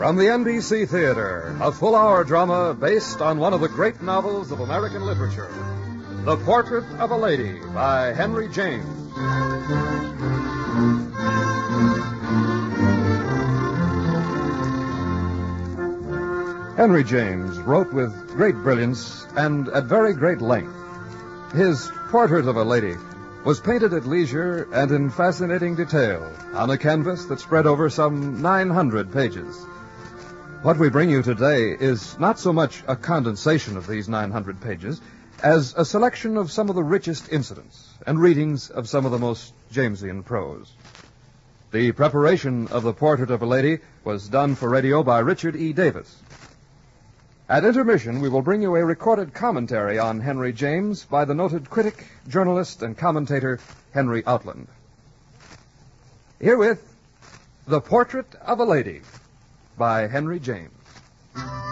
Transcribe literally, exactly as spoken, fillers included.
From the N B C Theater, a full-hour drama based on one of the great novels of American literature, The Portrait of a Lady by Henry James. Henry James wrote with great brilliance and at very great length. His Portrait of a Lady was painted at leisure and in fascinating detail on a canvas that spread over some nine hundred pages. What we bring you today is not so much a condensation of these nine hundred pages as a selection of some of the richest incidents and readings of some of the most Jamesian prose. The preparation of The Portrait of a Lady was done for radio by Richard E. Davis. At intermission, we will bring you a recorded commentary on Henry James by the noted critic, journalist, and commentator Henry Outland. Herewith, The Portrait of a Lady by Henry James.